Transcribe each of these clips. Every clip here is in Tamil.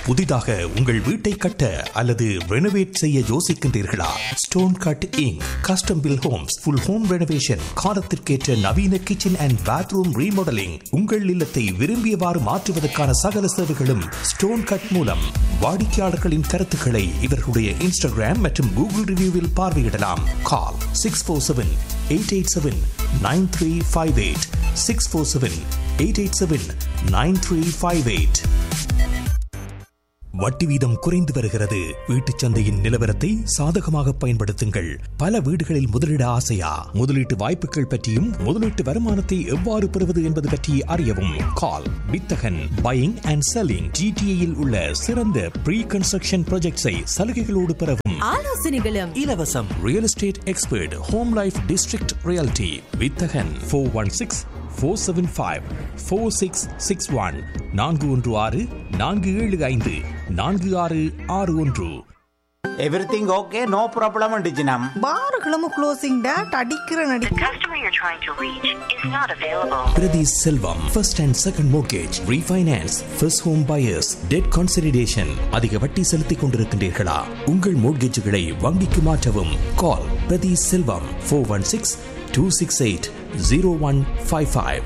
புதிதாக உங்கள் வீட்டை கட்ட அல்லது ரெனோவேட் செய்ய யோசிக்கின்றீர்களா? Stone cut ink custom bill Holmes full home renovation, காலத்திற்கேற்ற நவீன கிச்சன் அண்ட் பாத்ரூம் ரீமாடலிங், உங்கள் இல்லத்தை விரும்பியவாறு மாற்றுவதற்கான சகல சேவைகளும் ஸ்டோன் கட் மூலம். வாடிக்கையாளர்களின் கருத்துக்களை இவர்களுடைய இன்ஸ்டாகிராம் மற்றும் கூகுள் ரிவ்யூவில் பார்வையிடலாம். கால் 647-887-9358 647-887-9358. வட்டி வீதம் குறைந்து வருகிறது. வீட்டுச் சந்தையின் நிலவரத்தை சாதகமாக பயன்படுத்துங்கள். பல வீடுகளில் முதலீட ஆசையா? முதலீட்டு வாய்ப்புகள் பற்றியும் முதலீட்டு வருமானத்தை எவ்வாறு பெறுவது என்பது பற்றி அறியவும். கால் வித்தகன் பையிங் அண்ட் செல்லிங். ஜிடிஏயில் உள்ள சிறந்த ப்ரீ கன்ஸ்ட்ரக்ஷன் ப்ராஜெக்ட்ஸை சலுகைகளோடு பெறவும். ஆலோசனைகளும் இலவசம். Real estate expert home life district reality வித்தகன் 416-475-4661 416-475-4661. Everything okay? No problem டிஜினம். பாருகளும் closing date அடிக்கிற நடி. The customer you're trying to reach is not available. Priti Selvam, first and second mortgage, refinance, first home buyers, debt consolidation. அதிக வட்டி செலுத்திக் கொண்டிருக்கின்றீர்களா? உங்கள் மோட்கேஜுகளை வங்கிக்கு மாற்றவும். கால் பிரதி செல்வம் 416-268-0155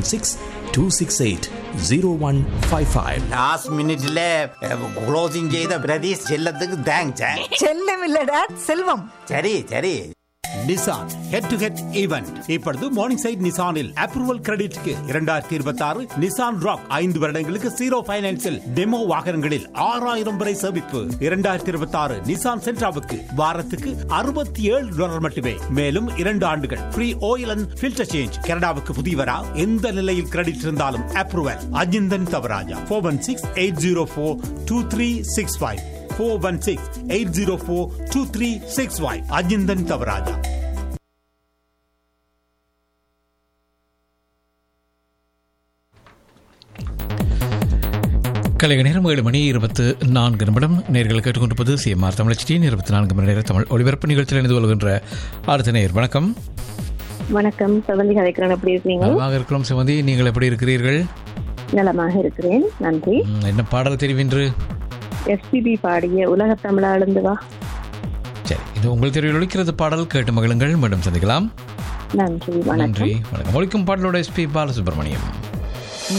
416-268-0155. லாஸ்ட் மினிட்ல க்ளோசிங் செய்த பிரதீஷ் செல்லத்துக்கு தேங்க்ஸ். செல்லம் இல்ல டேட் செல்வம். சரி சரி. Nissan head to head event இப்பொழுது morning side நிசானில் approval கிரெடிட்க்கு 2026 Nissan rock 5 வருடங்களுக்கு 0 ஃபைனான்ஸில் டெமோ வாகனங்களில் 6000 வரை சேமிப்பு. 2026 நிசான் சென்ட்ராவுக்கு வாரத்துக்கு $67 மட்டுமே. மேலும் 2 ஆண்டுகள் free oil and filter change. கனடாவுக்கு புதியவரா? எந்த நிலையில் கிரெடிட் இருந்தாலும் அப்ரூவல். அஜிந்தன் தவராஜா 416-804-2365 416-804-2365 அஜிந்தன் தவராஜா. கலைக நேரம் 7:24 நேர்கள் கேட்டுக்கொண்டிருப்பது CMR தமிழச்சியின் 24 மணி நேர தமிழ் ஒளிபரப்பு நிகழ்ச்சியில் இணைந்து கொள்கின்ற அடுத்த நேர். வணக்கம். வணக்கம், சிவந்தி கதைக்கிறேன். எப்படி இருக்கீங்க? நலமாக இருக்கிறோம் சிவந்தி, நீங்கள் எப்படி இருக்கிறீர்கள்? நலமாக இருக்கிறேன், நன்றி. என்ன பாடல் தெரிவின்று? எஸ்பிபி பாடிய உலக தமிழா எழுந்து வா. சரி, இது உங்கள் தெரிவில் ஒழிக்கிறது. பாடல் கேட்டு மகிழுங்கள். மீண்டும் சந்திக்கலாம். நன்றி, நன்றி, வணக்கம். ஒழிக்கும் பாடலோட SP பாலசுப்ரமணியம்.